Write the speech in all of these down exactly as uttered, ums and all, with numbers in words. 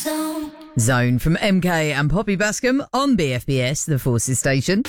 Zone from M K and Poppy Bascom on B F B S, the Forces station.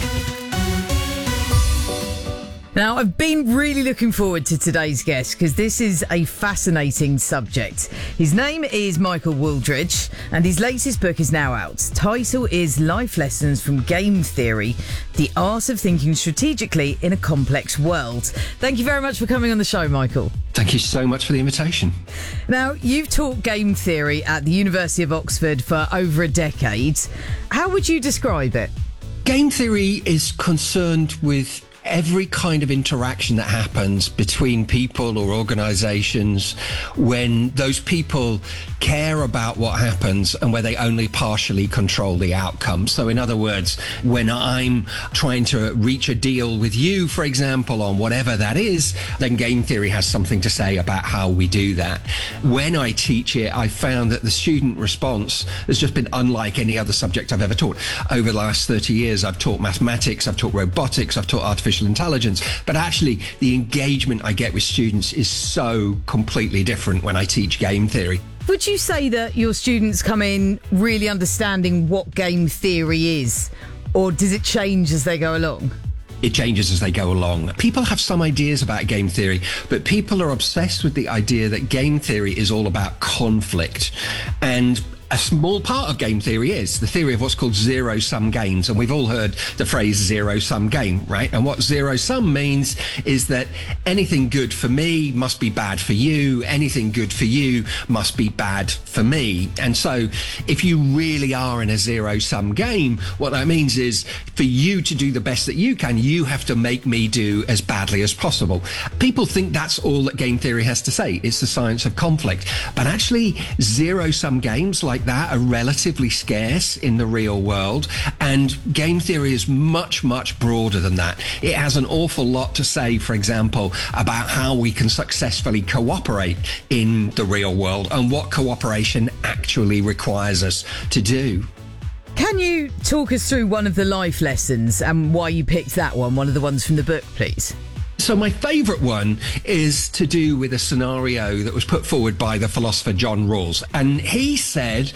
Now, I've been really looking forward to today's guest because this is a fascinating subject. His name is Michael Wooldridge and his latest book is now out. Title is Life Lessons from Game Theory, The Art of Thinking Strategically in a Complex World. Thank you very much for coming on the show, Michael. Thank you so much for the invitation. Now, you've taught game theory at the University of Oxford for over a decade. How would you describe it? Game theory is concerned with every kind of interaction that happens between people or organizations when those people care about what happens and where they only partially control the outcome. So in other words, when I'm trying to reach a deal with you, for example, on whatever that is, then game theory has something to say about how we do that. When I teach it, I found that the student response has just been unlike any other subject I've ever taught. Over the last thirty years, I've taught mathematics, I've taught robotics, I've taught artificial intelligence, but actually the engagement I get with students is so completely different when I teach game theory. Would you say that your students come in really understanding what game theory is, or does it change as they go along? It changes as they go along. People have some ideas about game theory, but people are obsessed with the idea that game theory is all about conflict. And a small part of game theory is the theory of what's called zero-sum games. And we've all heard the phrase zero-sum game, right? And what zero-sum means is that anything good for me must be bad for you. Anything good for you must be bad for me. And so if you really are in a zero-sum game, what that means is for you to do the best that you can, you have to make me do as badly as possible. People think that's all that game theory has to say. It's the science of conflict. But actually, zero-sum games like that are relatively scarce in the real world, and game theory is much, much broader than that. It has an awful lot to say, for example, about how we can successfully cooperate in the real world and what cooperation actually requires us to do. Can you talk us through one of the life lessons and why you picked that one, one of the ones from the book, please? So my favourite one is to do with a scenario that was put forward by the philosopher John Rawls. And he said,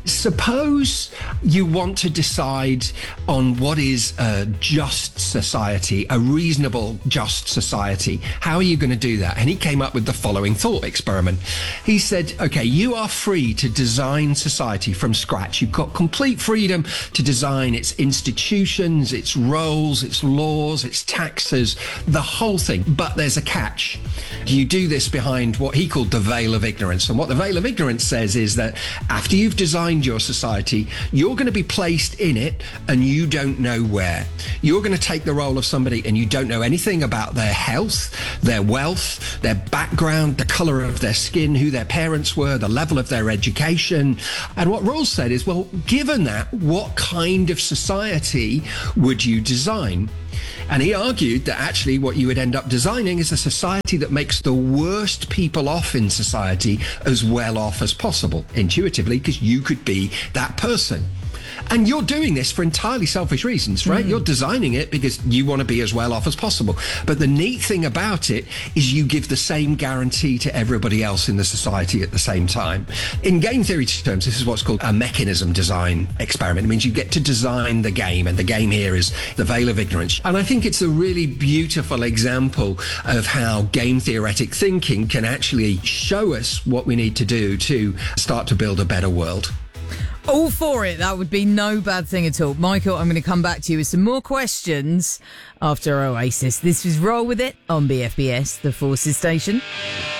suppose you want to decide on what is a just society, a reasonable just society. How are you going to do that? And he came up with the following thought experiment. He said, okay, you are free to design society from scratch. You've got complete freedom to design its institutions, its roles, its laws, its taxes, the whole thing, but there's a catch. You do this behind what he called the veil of ignorance. And what the veil of ignorance says is that after you've designed your society, you're going to be placed in it and you don't know where. You're going to take the role of somebody and you don't know anything about their health, their wealth, their background, the colour of their skin, who their parents were, the level of their education. And what Rawls said is, well, given that, what kind of society would you design? And he argued that actually what you would end up designing is a society that makes the worst people off in society as well off as possible, intuitively, because you could be that person. And you're doing this for entirely selfish reasons, right? Mm. You're designing it because you want to be as well off as possible. But the neat thing about it is you give the same guarantee to everybody else in the society at the same time. In game theory terms, this is what's called a mechanism design experiment. It means you get to design the game, and the game here is the veil of ignorance. And I think it's a really beautiful example of how game theoretic thinking can actually show us what we need to do to start to build a better world. All for it. That would be no bad thing at all. Michael, I'm going to come back to you with some more questions after Oasis. This is Roll With It on B F B S, the Forces station.